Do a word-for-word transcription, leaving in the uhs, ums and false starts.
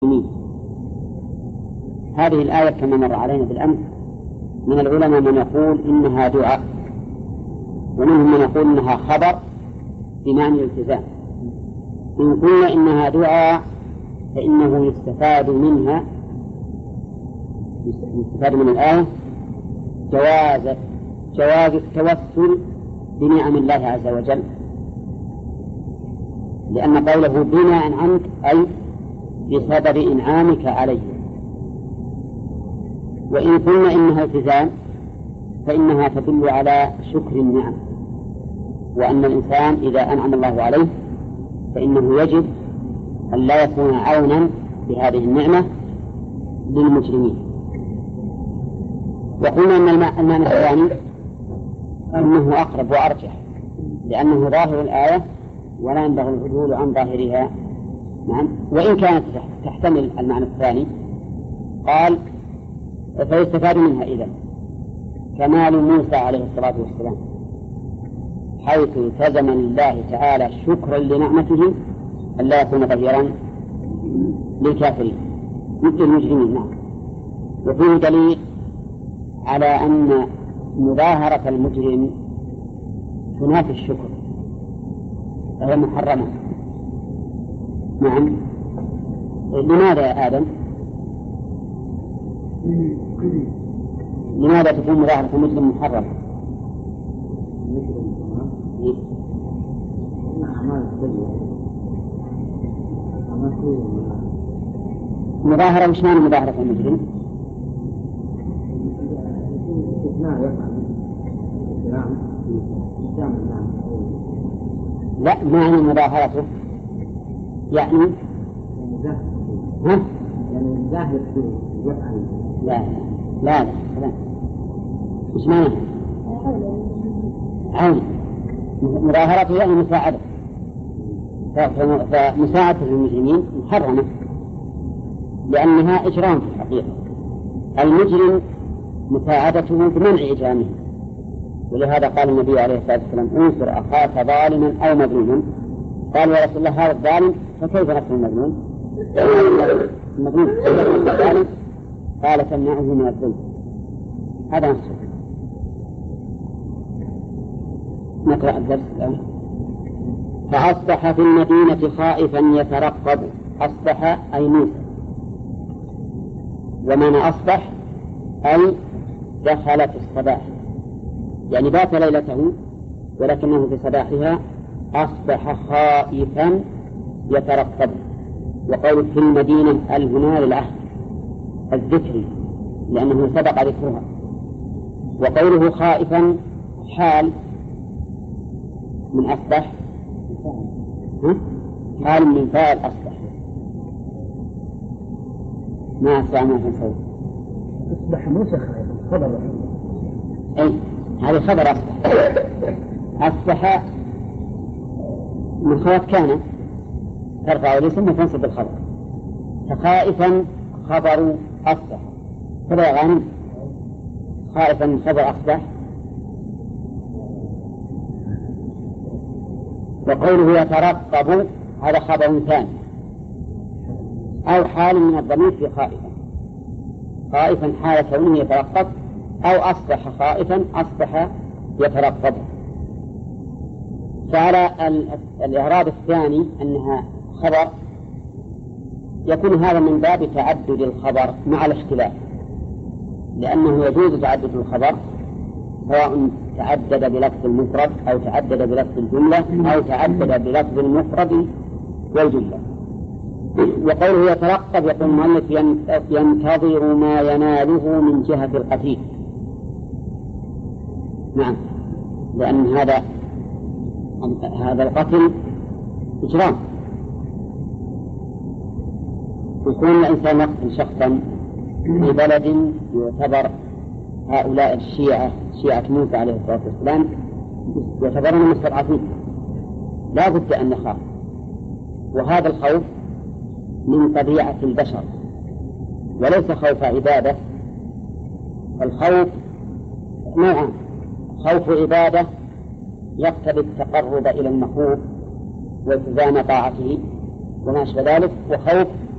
هذه الآية كما مر علينا بالأمس من العلماء من يقول إنها دعاء، ومنهم من يقول إنها خبر بمعنى الالتزام. إن قلنا إنها دعاء فإنه يستفاد منها يستفاد من الآية جواز جواز التوسل بنعم الله عز وجل، لأن قوله بناء عنك أي بسبب إنعامك عليه. وإن قلنا إنها التزام فإنها تدل على شكر النعم، وأن الإنسان إذا أنعم الله عليه فإنه يجب أن لا يكون عونا بهذه النعمة للمجرمين. وقلنا أن المعنى الثاني أنه أقرب وأرجح، لأنه ظاهر الآية ولا ينبغي العدول عن ظاهرها. نعم، وإن كانت تحتمل المعنى الثاني قال فيستفاد منها إذن كمال موسى عليه الصلاة والسلام، حيث التزم لله تعالى شكرا لنعمته أن لا يكون ظهيرا للكافرين مثل المجرمين. نعم، وفيه دليل على أن مظاهرة المجرم تنافي الشكر فهي محرمة. نعم، لماذا يا آدم؟ لماذا تكون مظاهرة المجرم محرمة؟ مظاهرة وش معنى مظاهرة المجرم؟ لا، معنى مظاهرته يعني ها؟ يعني ظاهر يفعل. لا لا لا وش معنى؟ عون. مظاهرته يعني مساعدة، فمساعدة المجرمين محرمة لأنها إجرام في الحقيقة. المجرم مساعدته بمنع إجرامه، ولهذا قال النبي عليه الصلاة والسلام انصر أخاك ظالما أو مظلوما. قال يا رسول الله هذا الظالم فكيف نصر المظلوم؟ المظلوم الظالم قال تمنعه من الظلم. هذا نصر. نقرأ الدرس الآن. فأصبح في المدينة خائفا يترقب. أصبح أي موسى، ومن أصبح أي دخل في الصباح، يعني بات ليلته ولكنه في صباحها أصبح خائفا يترقب. وقول في المدينة هنا للعهد الذكري لأنه سبق ذكرها. وقوله خائفا حال من أصبح، حال من فاعل أصبح. ما أسمع ما تنسوا. أصبح موسى خائفا خبر. أي هذا خبر أصبح. أصبح من خوات كان ترفع الاسم وتنصب الخبر، فخائفا خبر أصبح. كذا يا غانم، خائفا خبر أصبح. وقوله يترقب هذا خبر ثاني أو حال من الضمير في خائفا. خائفا حال كونه يترقب، أو أصبح خائفا أصبح يترقب. فعلى الإعراب الثاني أنها خبر يكون هذا من باب تعدد الخبر مع الاختلاف، لأنه يجوز تعدد الخبر سواء تعدد بلفظ المفرد أو تعدد بلفظ الجملة أو تعدد بلفظ المفرد والجملة. وقوله يترقب يقول المؤلف ينتظر ما يناله من جهة القتيل. نعم، لأن هذا هذا القتل إجرام. يكون الإنسان يقتل شخصا في بلد يعتبر هؤلاء الشيعة شيعة موسى عليه الصلاة والسلام يعتبرون مستضعفين، لا بد أن نخاف. وهذا الخوف من طبيعة البشر وليس خوف عبادة. الخوف نوعان: خوف عبادة يقتضي التقرب إلى المخوف والتزام طاعته وما أشبه ذلك، وخوف